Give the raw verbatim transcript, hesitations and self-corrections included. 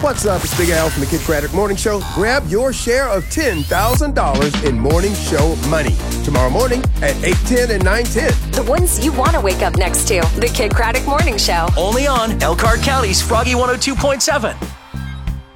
What's up? It's Big Al from the Kid Craddock Morning Show. Grab your share of ten thousand dollars in morning show money tomorrow morning at eight ten and nine ten. The ones you want to wake up next to. The Kid Craddock Morning Show. Only on Elkhart County's Froggy one oh two point seven.